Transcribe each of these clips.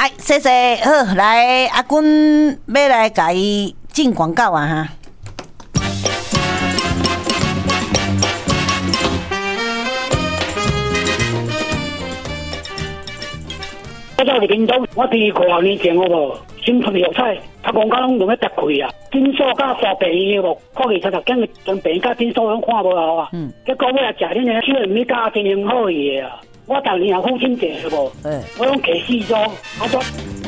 哎，谢谢，好，来阿君要来甲伊进广告啊哈。 我到屏东，我第5年前好无，新春药彩，啊，公家拢拢要搭开啊，诊所甲大病院有无？看医生6间将病甲诊所拢看无好啊。结果我来食恁个小米加真很好个啊，我逐年也付钱者好无？我拢加4组，啊都。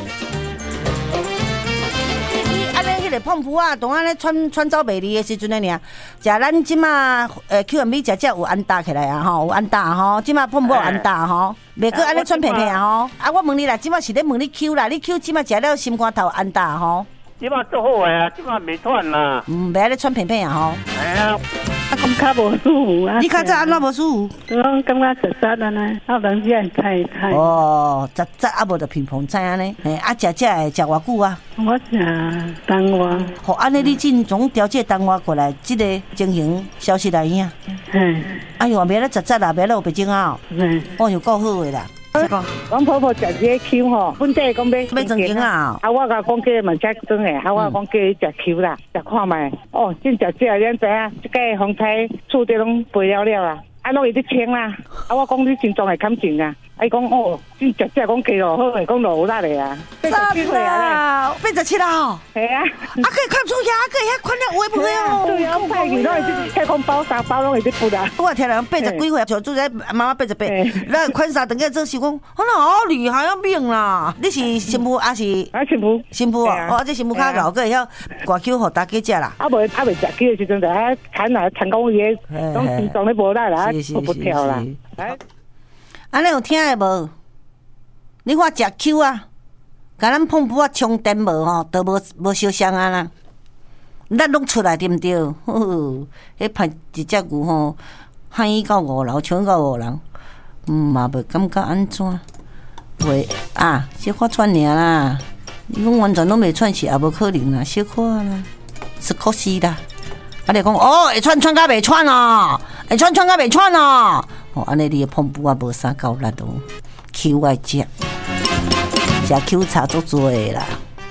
安尼迄个碰扑啊，当安尼穿走袂离的时阵呢，尔，食咱即马QMB 食有安搭起来啊吼，有安搭吼，即马碰扑有安搭吼，袂过安尼穿平平啊吼。啊，我问你啦，即马是咧问你 Q 啦，你 Q 即马食了心肝头安搭吼？ 即马做好诶啊，即马袂喘啦。 袂安尼穿平平啊吼。 哎呀， 咁较无舒服啊！ 你较早安怎无舒服？ 我感觉实实安尼，啊，人只菜。 哦，实啊无就乒乓菜安尼，啊，食会食偌久啊？ 我食当我。 好，安尼你尽总调节当我过来，即个情形消息来影。哎呦，袂咧实啦，袂咧有白种啊！哦，又够好诶啦。 阮婆婆食这 Q 吼，本地讲要正经啊！ 啊，我甲讲叫嘛才真诶，啊，我讲叫伊食 Q 啦，食看卖。哦，真食这，咱知影，即个风采厝底拢肥了啦，啊，拢伊伫清啦。啊，我讲你心脏会坎静啊。伊讲哦，真食这讲气落好诶，讲落有力诶啊。 87岁啊！87啦！ 系啊， 啊，可以看出遐，可以遐看了有诶不会哦。 对啊，派去拢会去太空包3包拢会去付啊。 我听人80几岁，就住在妈妈88，咱宽3等个做事讲，那好厉害啊命啦！你是新妇还是？ 啊，新妇。 新妇啊，哦，这新妇较老个会晓挂球互大家食啦。 啊，未食球诶时阵就啊产啊成功伊拢心脏咧无力啦，不跳啦。 安尼有听诶无？你看食 Q 啊，甲咱碰布啊充电无吼，都无烧伤啊啦。咱拢出来对毋对？迄派一只牛吼，喊伊到5楼，抢到5楼，嘛袂感觉安怎？袂啊，小可喘尔啦。你讲完全拢袂喘是也无可能啦，小可啦，是可惜啦。啊，你讲哦，会喘甲袂喘哦，会喘甲袂喘哦。哦，安尼你的碰布啊无啥够力哦 ，Q 爱食 Q 差足多的啦。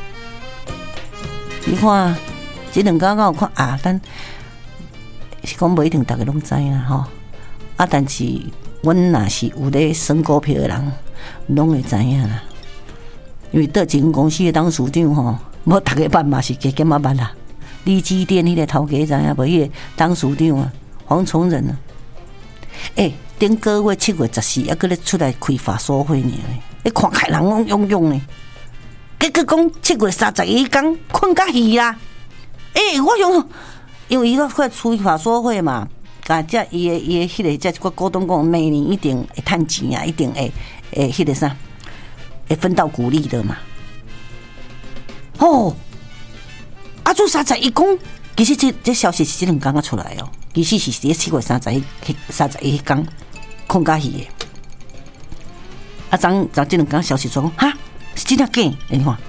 你看，这2天我有看啊，咱是讲无一定大家拢知啦吼。啊，但是阮若是有咧算股票的人，拢会知影啦。因为倒前公司的董事长吼，无大家捌嘛是加减啊捌啦。利基店迄个头家知影无？迄个董事长啊，黄崇仁啊，顶个月7月14，还搁咧出来开法说会呢。你看起人拢涌涌呢。结果讲7月31天困甲戏啦。我想，因为伊个快出法说会嘛，甲遮伊的迄个遮股东讲，每年一定会趁钱啊，一定会迄个啥，会分到股利的嘛。哦，啊，做31讲，其实这消息是这2天出来哦。其实是7月31天困甲戏的。啊，昨这2天消息说，哈，是真啊假？你看，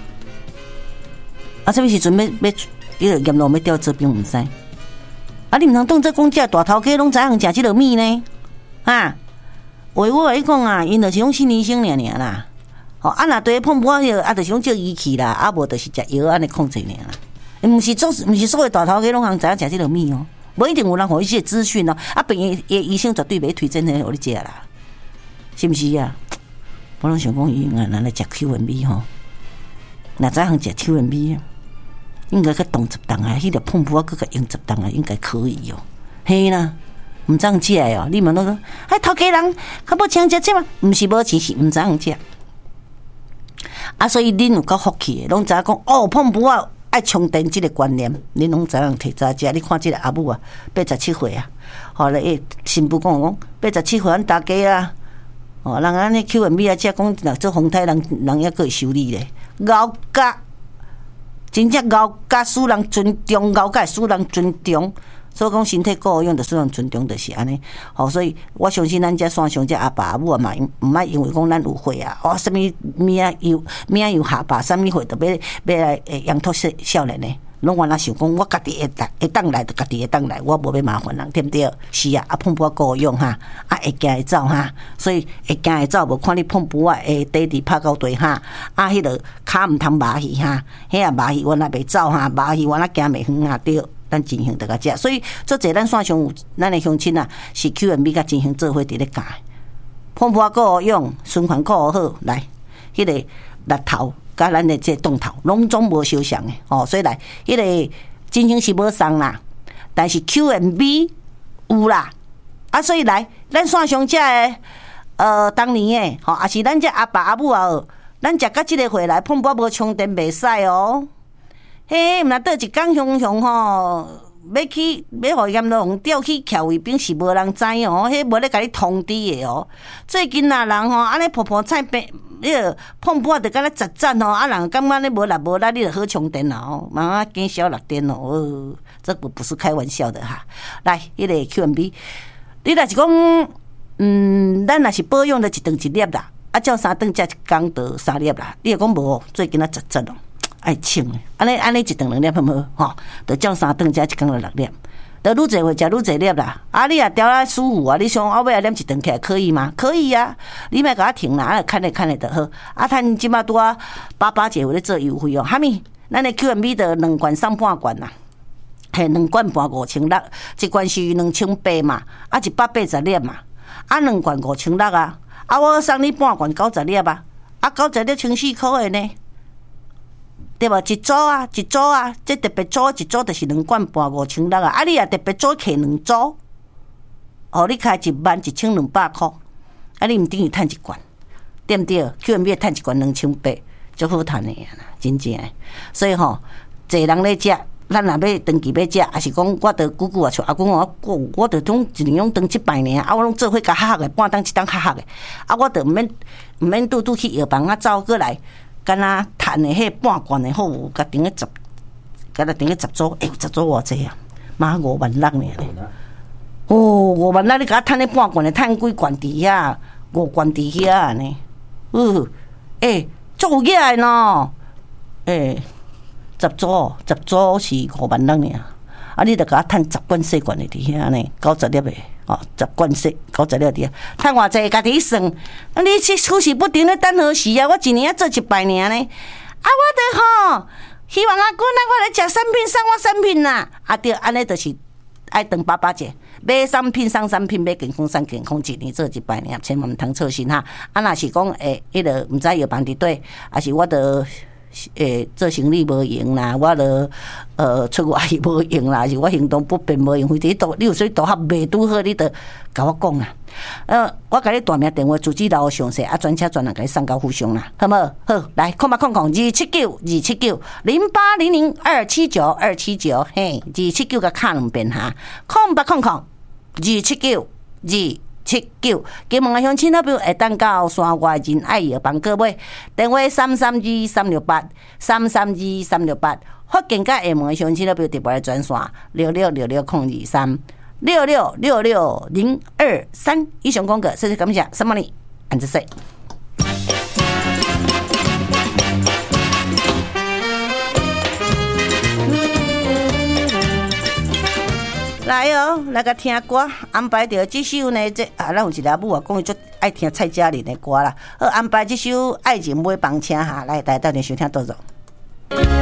啊，什么时阵要迄个阎罗要调这边唔知？啊，你唔通当这讲这大头家拢知影食这个米呢？啊，话我来讲啊，因就是用新年生尔啦。哦，啊，若对碰破迄啊，就是用这仪器啦，啊，无就是食药安尼控制尔啦。毋是所有大头家拢通知影食这个米哦。无一定有人互伊这资讯哦，啊，病院医生绝对袂推荐迄互你食啦，是毋是啊？我拢想讲，伊啊，咱来食 QMB 吼，若知影食 QMB， 应该去动10档啊，迄个碰布啊，佮用10档啊，应该可以哦。嘿啦，毋知影食哦，你们都说，头家人较无请食这嘛？毋是无钱，是毋知影食。啊，所以恁有够福气的，拢知影讲哦，碰布啊。爱充电这个观念，恁拢知影摕早食。你看这个阿母啊，87岁啊，后来新妇讲87岁，咱大家啊，哦，人安尼 QMB 啊，只讲若做风台人还佫会修理咧，熬甲真正熬甲使人尊重，熬甲使人尊重。所以讲身体够用，就使人尊重，就是安尼。哦，所以我相信咱遮线上遮阿爸阿母啊嘛，毋爱因为讲咱有血啊，什么名又下巴，什么血特别要来养托少年呢？ 拢原来想讲，我家己会当来就家己会当来，我无要麻烦人，对不对？是啊，碰不够用哈，会惊会走哈，所以会惊会走，无看你碰不会地伫拍到地哈，迄个骹毋通麻去哈，迄啊麻去原来袂走哈，麻去原来行袂远哈，对，咱进行得个食，所以做侪咱线上有咱的乡亲啊，是 QMB 甲进行做伙伫咧教，碰不够用，循环够好，来，迄个力头。甲咱的这动头拢总无相像的所以来，迄个真心是无送啦，但是 QMB 有啦，所以来，咱线上这的当年的也是咱这阿爸阿母啊，咱食到这个回来，碰不无充电袂使哦，嘿，毋若倒一天熊熊要去要互阎罗王调去徛卫兵是无人知迄无咧甲你通知的最近人安尼婆菜变。你碰破就敢若十赞人感觉你无力无力，你就好充电啦慢慢减少6电这个不是开玩笑的哈。来，迄个 QMB， 你若是讲，咱若是保养就一顿一粒啦，照3顿才一工就3粒啦。你若讲无，最近10赞爱称的，安尼一顿2粒好无就照3顿才一工就6粒。就愈侪话食愈侪粒啦，你也调啊舒服啊！你想我要念一顿起来可以吗？可以啊，你莫甲我停啦，看咧就好。趁即马拄啊88节有咧做优惠哈咪？咱的 QMB 的2罐送半罐啦，嘿，2罐半5600，一罐是2800嘛，180粒嘛，2罐5600啊，我送你半罐90粒啊，90粒14块的呢。对无？一组啊，这特别组一组就是2罐半5600啊！你也特别组摕2组，你开11200块，你毋等于趁1罐，对不对 ？QMB 趁1罐2800，足好趁的啦，真正的。所以侪人咧食，咱若要长期要食，还是讲我得久久啊，像阿公我得种一年用长100尔，我拢做伙甲黑的，半当一当黑的，我得毋免拄去药房走过来。敢若趁的迄半罐的好，甲顶个10组，10组偌济啊？妈5万6呢！5万6，你甲我趁迄半罐的，趁几罐伫遐？5罐伫遐安尼。足有影的喏。10组是5万6呢。你着甲我趁10罐细罐的伫遐呢，90粒的。10罐色90粒滴，趁偌济家己算。你去出事不停咧等何时啊？我一年做100年呢。我得希望阿公我来食产品送我产品啦。对，安尼就是爱等88节，买产品送产品，买健康送健康，一年做100年，千万毋通错心哈。若是讲迄个毋知药房伫对，还是我得。做生意无用啦，我就出外无用啦，是我行动不便无用，或者你有说大学未拄好，你就甲我讲啦。我甲你大名电话主机楼详细，专车专人甲你送到府上啦，好无？好，来279279嘿，279甲卡2遍哈，279，金门的乡亲那边会当到山外人爱药房购买，电话332-368，福建甲厦门的乡亲那边特别专线6666-023，6666-023。以上广告，谢谢感谢，什么呢？安子说。来来个听歌，安排着这首呢，咱有一个母啊，讲伊足爱听蔡佳玲的歌啦，安排这首《爱情买房车》哈，来大家收听多少。